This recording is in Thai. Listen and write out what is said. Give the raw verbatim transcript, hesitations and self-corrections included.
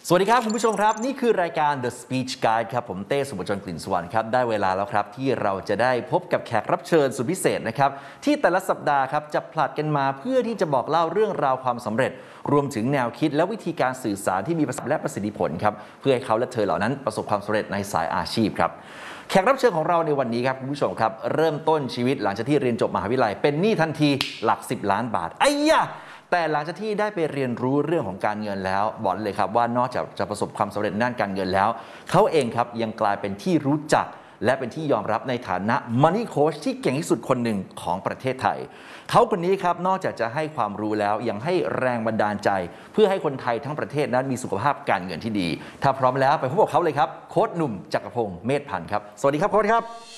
สวัสดีครับคุณผู้ชมครับนี่คือรายการ The Speech Guide ครับผมเต้สุภจนกลิ่นสวรรค์ครับได้เวลาแล้วครับที่เราจะได้พบกับแขกรับเชิญสุดพิเศษนะครับที่แต่ละสัปดาห์ครับจะผลัดกันมาเพื่อที่จะบอกเล่าเรื่องราวความสำเร็จรวมถึงแนวคิดและวิธีการสื่อสารที่มีประสิทธิและประสิทธิผลครับเพื่อให้เขาและเธอเหล่านั้นประสบความสำเร็จในสายอาชีพครับแขกรับเชิญของเราในวันนี้ครับคุณผู้ชมครับเริ่มต้นชีวิตหลังจากที่เรียนจบมหาวิทยาลัยเป็นหนี้ทันทีหลักสิบล้านบาทไอ้ยะแต่หลังจากที่ได้ไปเรียนรู้เรื่องของการเงินแล้วบอกเลยครับว่านอกจากจะประสบความสำเร็จด้านการเงินแล้วเขาเองครับยังกลายเป็นที่รู้จักและเป็นที่ยอมรับในฐานะ Money Coach ที่เก่งที่สุดคนหนึ่งของประเทศไทยเขาคนนี้ครับนอกจากจะให้ความรู้แล้วยังให้แรงบันดาลใจเพื่อให้คนไทยทั้งประเทศนั้นมีสุขภาพการเงินที่ดีถ้าพร้อมแล้วไปพบกับเขาเลยครับโค้ชหนุ่มจักรพงศ์เมธพันธ์ครับสวัสดีครับโค้ชครับ